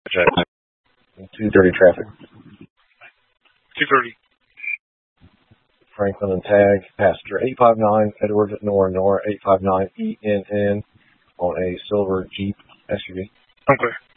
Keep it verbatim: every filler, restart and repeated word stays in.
Jack. two thirty traffic. two thirty. Franklin and Tag, passenger eight five nine, Edward Nora Nora eight five nine E N N on a silver Jeep S U V. Okay.